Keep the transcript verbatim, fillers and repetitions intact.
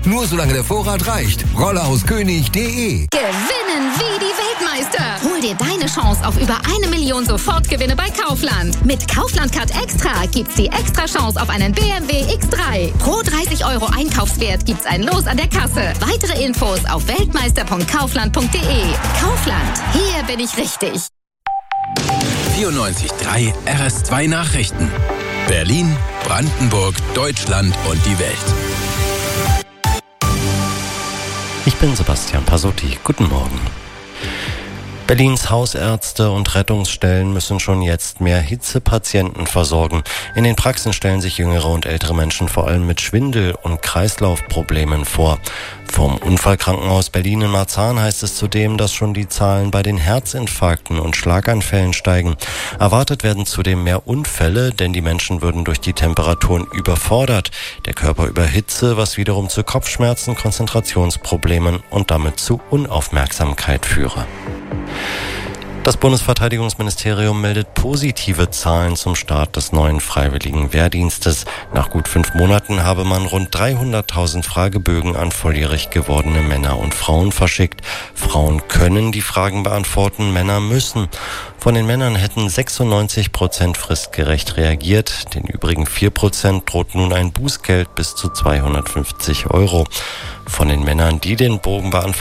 Nur solange der Vorrat reicht. rollerhauskönig punkt de. Gewinnen wie die Weltmeister. Hol dir deine Chance auf über eine Million Sofortgewinne bei Kaufland. Mit Kaufland Card Extra gibt's die extra Chance auf einen B M W X drei. Pro dreißig Euro Einkaufswert gibt's ein Los an der Kasse. Weitere Infos auf weltmeister punkt kaufland punkt de. Kaufland, hier bin ich richtig. vierundneunzig Komma drei R S zwei Nachrichten. Berlin, Brandenburg, Deutschland und die Welt. Ich bin Sebastian Pasotti. Guten Morgen. Berlins Hausärzte und Rettungsstellen müssen schon jetzt mehr Hitzepatienten versorgen. In den Praxen stellen sich jüngere und ältere Menschen vor allem mit Schwindel- und Kreislaufproblemen vor. Vom Unfallkrankenhaus Berlin in Marzahn heißt es zudem, dass schon die Zahlen bei den Herzinfarkten und Schlaganfällen steigen. Erwartet werden zudem mehr Unfälle, denn die Menschen würden durch die Temperaturen überfordert. Der Körper über Hitze, was wiederum zu Kopfschmerzen, Konzentrationsproblemen und damit zu Unaufmerksamkeit führe. Das Bundesverteidigungsministerium meldet positive Zahlen zum Start des neuen freiwilligen Wehrdienstes. Nach gut fünf Monaten habe man rund dreihunderttausend Fragebögen an volljährig gewordene Männer und Frauen verschickt. Frauen können die Fragen beantworten, Männer müssen. Von den Männern hätten sechsundneunzig Prozent fristgerecht reagiert. Den übrigen vier Prozent droht nun ein Bußgeld bis zu zweihundertfünfzig Euro. Von den Männern, die den Bogen beantworten,